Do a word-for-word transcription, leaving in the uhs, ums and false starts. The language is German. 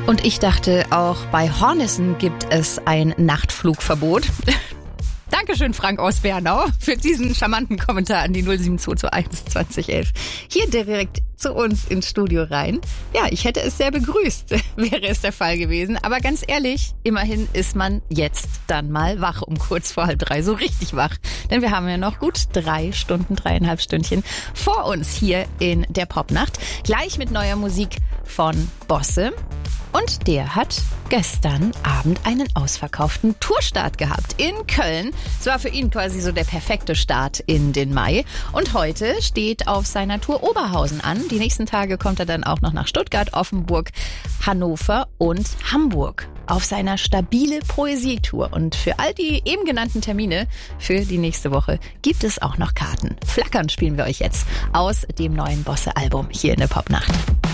Und ich dachte, auch bei Hornissen gibt es ein Nachtflugverbot. Dankeschön, Frank aus Bernau, für diesen charmanten Kommentar an die null sieben zwei zwei eins zwanzig elf. Hier direkt zu uns ins Studio rein. Ja, ich hätte es sehr begrüßt, wäre es der Fall gewesen. Aber ganz ehrlich, immerhin ist man jetzt dann mal wach um kurz vor halb drei, so richtig wach. Denn wir haben ja noch gut drei Stunden, dreieinhalb Stündchen vor uns hier in der Popnacht. Gleich mit neuer Musik von Bosse. Und der hat gestern Abend einen ausverkauften Tourstart gehabt in Köln. Es war für ihn quasi so der perfekte Start in den Mai. Und heute steht auf seiner Tour Oberhausen an. Die nächsten Tage kommt er dann auch noch nach Stuttgart, Offenburg, Hannover und Hamburg auf seiner stabile Poesietour. Und für all die eben genannten Termine für die nächste Woche gibt es auch noch Karten. Flackern spielen wir euch jetzt aus dem neuen Bosse-Album hier in der Popnacht.